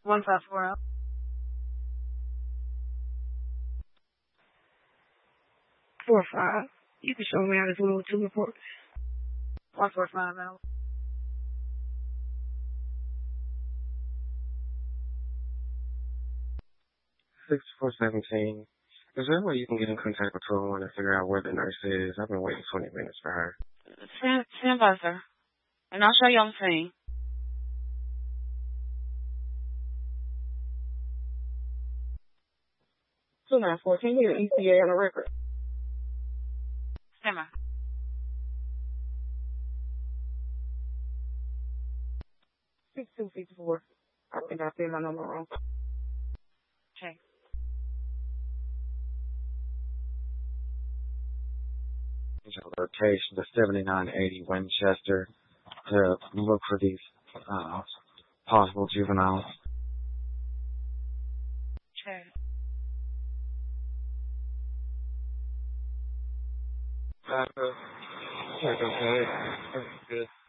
1540. 4-5. You can show me how to do 2 reports. 145 out. Six 417. Is there a way you can get in contact with 201 and figure out where the nurse is? I've been waiting 20 minutes for her. Stand by, sir. And I'll show you on the scene. Two 9-4. Can you get an ETA on the record? Stand by. 6254. I think I said my number wrong. Okay. Location, the 7980 Winchester, to look for these possible juveniles. Okay. Okay. Good.